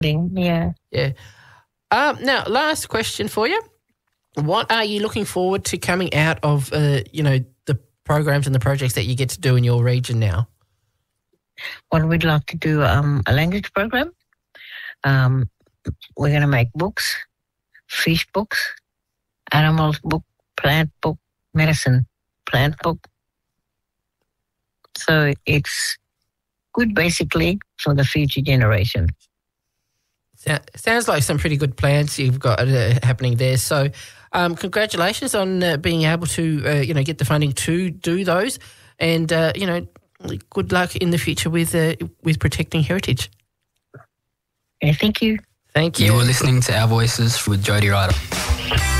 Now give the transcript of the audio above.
Yeah. Yeah. Now, last question for you. What are you looking forward to coming out of, the programs and the projects that you get to do in your region now? Well, we'd like to do a language program. We're going to make books, fish books, animals book, plant book, medicine plant book. So it's good basically for the future generation. Sounds like some pretty good plans you've got happening there. So congratulations on being able to, get the funding to do those, and, good luck in the future with protecting heritage. Yeah, thank you. Thank you. You were listening to Our Voices with Jody Ryder.